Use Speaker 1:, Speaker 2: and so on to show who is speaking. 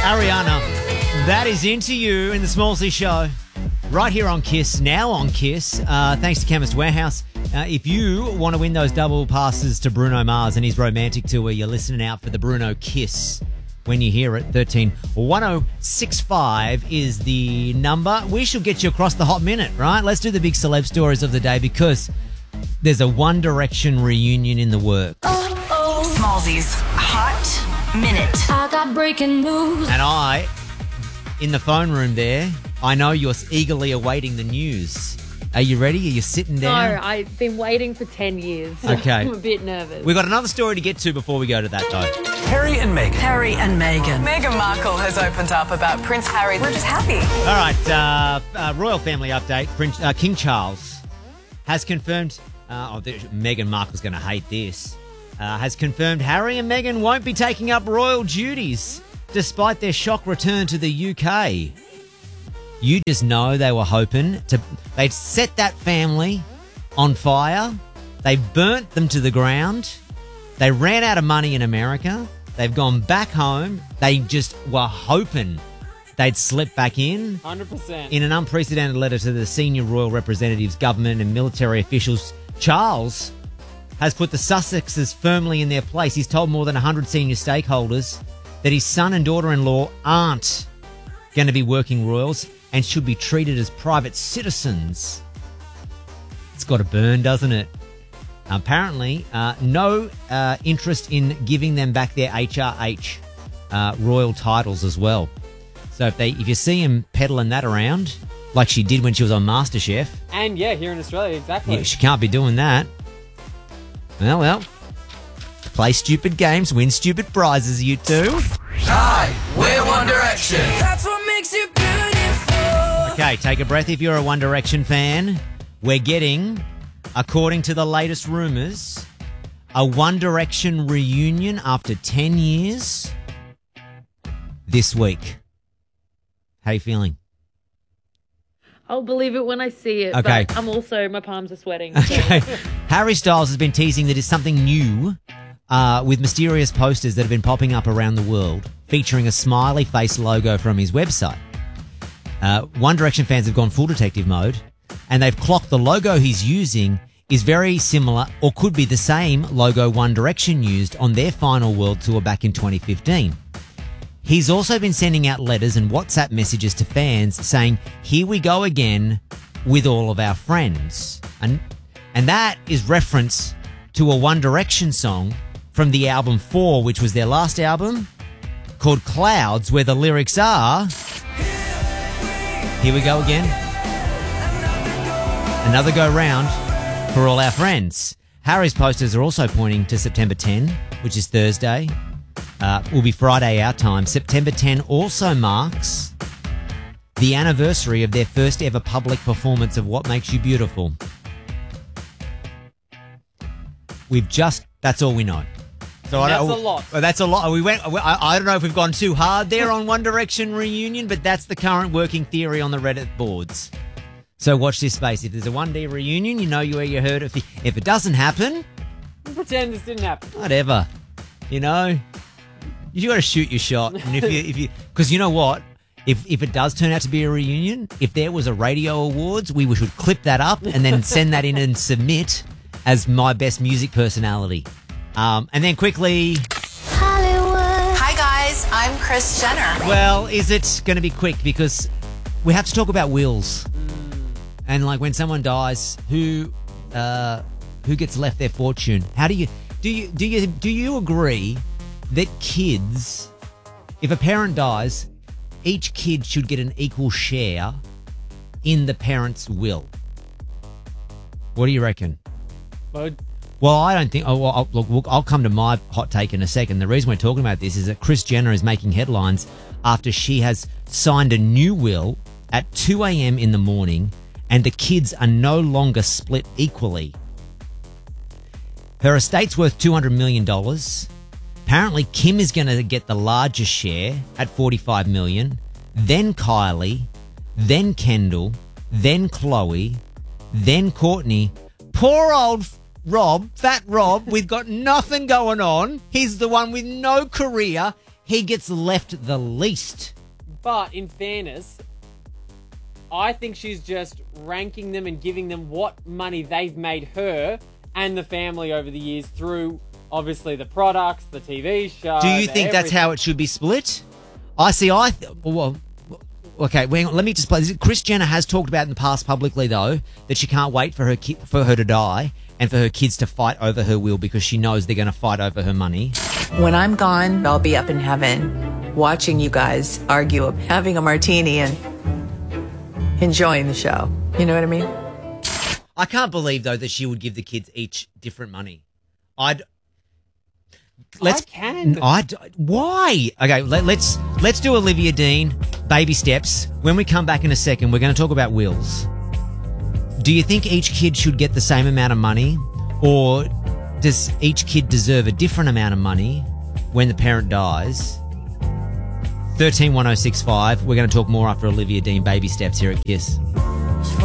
Speaker 1: Ariana, that is Into You in the Smallsy Show. Right here on Kiss, now on Kiss. Thanks to Chemist Warehouse. If you want to win those double passes to Bruno Mars and his romantic tour, you're listening out for the Bruno Kiss. When you hear it, 131065 is the number. We shall get you across the hot minute, right? Let's do the big celeb stories of the day because there's a One Direction reunion in the works.
Speaker 2: Smallsy's Hot Minute.
Speaker 3: I got breaking news.
Speaker 1: And I, in the phone room there, I know you're eagerly awaiting the news. Are you ready? Are you sitting down?
Speaker 4: No, I've been waiting for 10 years.
Speaker 1: Okay.
Speaker 4: I'm a bit nervous.
Speaker 1: We've got another story to get to before we go to that, though.
Speaker 5: Harry and Meghan.
Speaker 2: Harry and Meghan.
Speaker 6: Meghan Markle has opened up about Prince Harry. We're just happy.
Speaker 1: All right, royal family update. King Charles has confirmed... Meghan Markle's going to hate this. Has confirmed Harry and Meghan won't be taking up royal duties despite their shock return to the UK. You just know they were hoping to... They'd set that family on fire. They burnt them to the ground. They ran out of money in America. They've gone back home. They just were hoping they'd slip back in.
Speaker 4: 100%.
Speaker 1: In an unprecedented letter to the senior royal representatives, government and military officials, Charles has put the Sussexes firmly in their place. He's told more than 100 senior stakeholders that his son and daughter-in-law aren't going to be working royals and should be treated as private citizens. It's got to burn, doesn't it? Apparently, no interest in giving them back their HRH royal titles as well. So if you see him peddling that around, like she did when she was on MasterChef.
Speaker 4: And yeah, here in Australia, exactly.
Speaker 1: Yeah, she can't be doing that. Well. Play stupid games, win stupid prizes, you two.
Speaker 5: Hi, we're One Direction.
Speaker 6: That's what makes you beautiful.
Speaker 1: Okay, take a breath if you're a One Direction fan. We're getting, according to the latest rumours, a One Direction reunion after 10 years this week. How you feeling?
Speaker 4: I'll believe it when I see it.
Speaker 1: Okay.
Speaker 4: But my palms are sweating.
Speaker 1: Okay. Harry Styles has been teasing that it's something new with mysterious posters that have been popping up around the world featuring a smiley face logo from his website. One Direction fans have gone full detective mode and they've clocked the logo he's using is very similar or could be the same logo One Direction used on their final world tour back in 2015. He's also been sending out letters and WhatsApp messages to fans saying, "Here we go again with all of our friends." And that is reference to a One Direction song from the album 4, which was their last album, called Clouds, where the lyrics are, "Here we go again. Another go round for all our friends." Harry's posters are also pointing to September 10, which is Thursday. Will be Friday our time. September 10 also marks the anniversary of their first ever public performance of What Makes You Beautiful. That's all we know. So
Speaker 4: That's a lot.
Speaker 1: That's a lot. I don't know if we've gone too hard there on One Direction reunion, but that's the current working theory on the Reddit boards. So watch this space. If there's a 1D reunion, you know where you heard it. If it doesn't happen,
Speaker 4: Pretend this didn't happen.
Speaker 1: whatever. You know, you got to shoot your shot. And if you, because you know what, if it does turn out to be a reunion, if there was a radio awards, we should clip that up and then send that in and submit as my best music personality. And then quickly,
Speaker 3: Hollywood.
Speaker 2: Hi guys, I'm Kris Jenner.
Speaker 1: well, is it going to be quick? Because we have to talk about wills. And like when someone dies, who gets left their fortune? How do you agree that kids, if a parent dies, each kid should get an equal share in the parent's will? What do you reckon? Well, I don't think... I'll come to my hot take in a second. The reason we're talking about this is that Kris Jenner is making headlines after she has signed a new will at 2 a.m. in the morning and the kids are no longer split equally. Her estate's worth $200 million. Apparently, Kim is going to get the largest share at $45 million, then Kylie, then Kendall, then Khloe, then Courtney. Poor old Rob, fat Rob, we've got nothing going on. He's the one with no career. he gets left the least.
Speaker 7: But in fairness, I think she's just ranking them and giving them what money they've made her and the family over the years through, obviously, the products, the TV show.
Speaker 1: Do you think that's how it should be split? Okay, hang on, let me just play this. Kris Jenner has talked about in the past publicly, though, that she can't wait for her to die and for her kids to fight over her will because she knows they're going to fight over her money.
Speaker 8: When I'm gone, I'll be up in heaven watching you guys argue, having a martini and enjoying the show. You know what I mean?
Speaker 1: I can't believe, though, that she would give the kids each different money. Why? Okay, let's do Olivia Dean, baby steps. When we come back in a second, we're going to talk about wills. Do you think each kid should get the same amount of money, or does each kid deserve a different amount of money when the parent dies? 131065. We're going to talk more after Olivia Dean, baby steps here at KISS.